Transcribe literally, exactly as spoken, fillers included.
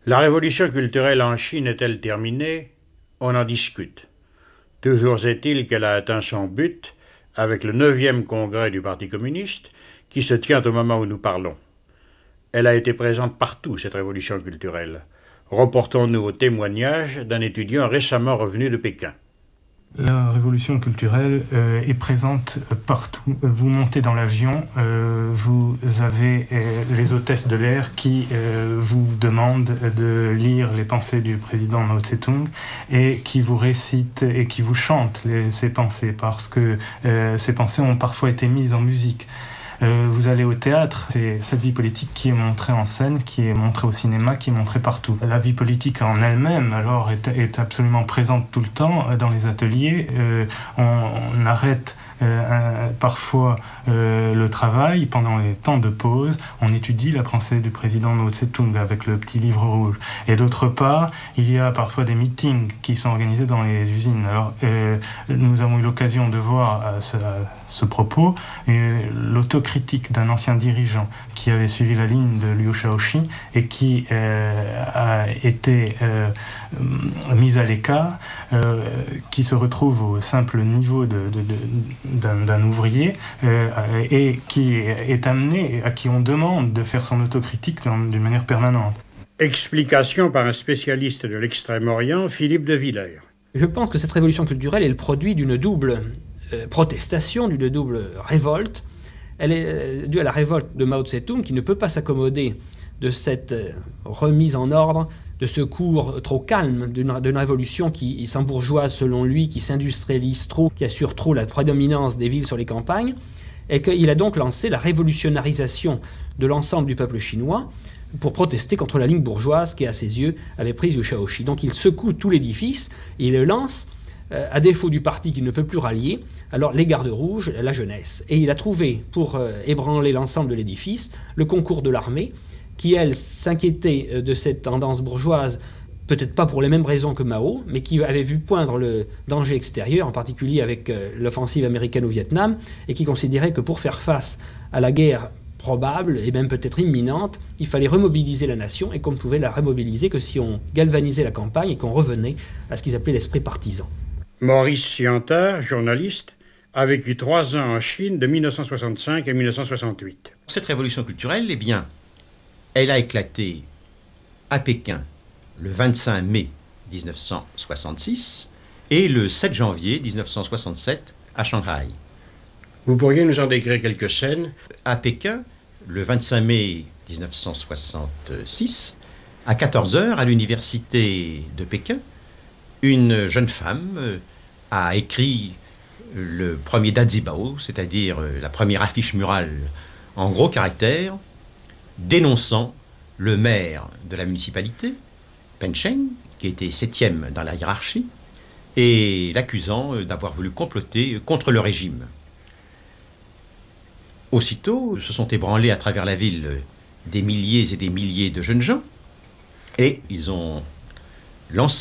La révolution culturelle en Chine est-elle terminée? On en discute. Toujours est-il qu'elle a atteint son but avec le neuvième congrès du Parti communiste qui se tient au moment où nous parlons. Elle a été présente partout, cette révolution culturelle. Reportons-nous au témoignage d'un étudiant récemment revenu de Pékin. La révolution culturelle euh, est présente partout. Vous montez dans l'avion, euh, vous avez euh, les hôtesses de l'air qui euh, vous demandent de lire les pensées du président Mao Tse-tung et qui vous récitent et qui vous chantent les, ces pensées parce que euh, ces pensées ont parfois été mises en musique. Euh, vous allez au théâtre, c'est cette vie politique qui est montrée en scène, qui est montrée au cinéma, qui est montrée partout. La vie politique en elle-même, alors, est, est absolument présente tout le temps dans les ateliers. Euh, on, on arrête euh, parfois euh, le travail pendant les temps de pause. On étudie la pensée du président Mao Tse-tung avec le petit livre rouge. Et d'autre part, il y a parfois des meetings qui sont organisés dans les usines. Alors, euh, nous avons eu l'occasion de voir à ce, à ce propos euh, l'autocritique d'un ancien dirigeant qui avait suivi la ligne de Liu Shaoqi et qui euh, a été euh, mis à l'écart, euh, qui se retrouve au simple niveau de, de, de, d'un, d'un ouvrier euh, et qui est amené, à qui on demande de faire son autocritique d'une manière permanente. Explication par un spécialiste de l'Extrême-Orient, Philippe de Villers. Je pense que cette révolution culturelle est le produit d'une double euh, protestation, d'une double révolte. Elle est euh, due à la révolte de Mao Tse-tung qui ne peut pas s'accommoder de cette euh, remise en ordre, de ce cours trop calme d'une, d'une révolution qui s'embourgeoise selon lui, qui s'industrialise trop, qui assure trop la prédominance des villes sur les campagnes, et qu'il a donc lancé la révolutionnarisation de l'ensemble du peuple chinois pour protester contre la ligne bourgeoise qui, à ses yeux, avait pris Liu Shaoqi. Donc il secoue tout l'édifice et il le lance, euh, à défaut du parti qu'il ne peut plus rallier, alors les gardes rouges, la jeunesse. Et il a trouvé, pour euh, ébranler l'ensemble de l'édifice, le concours de l'armée, qui, elle, s'inquiétait de cette tendance bourgeoise, peut-être pas pour les mêmes raisons que Mao, mais qui avait vu poindre le danger extérieur, en particulier avec euh, l'offensive américaine au Vietnam, et qui considérait que pour faire face à la guerre probable, et même peut-être imminente, il fallait remobiliser la nation, et qu'on ne pouvait la remobiliser que si on galvanisait la campagne et qu'on revenait à ce qu'ils appelaient l'esprit partisan. Maurice Siantard, journaliste, a vécu trois ans en Chine de mille neuf cent soixante-cinq à mille neuf cent soixante-huit. Cette révolution culturelle, eh bien, elle a éclaté à Pékin le vingt-cinq mai mille neuf cent soixante-six et le sept janvier mille neuf cent soixante-sept à Shanghai. Vous pourriez nous en décrire quelques scènes? À Pékin, le vingt-cinq mai mille neuf cent soixante-six, à quatorze heures, à l'université de Pékin, une jeune femme a écrit le premier Dazibao, c'est-à-dire la première affiche murale en gros caractères, dénonçant le maire de la municipalité, Pen Cheng, qui était septième dans la hiérarchie, et l'accusant d'avoir voulu comploter contre le régime. Aussitôt, se sont ébranlés à travers la ville des milliers et des milliers de jeunes gens, et ils ont lancé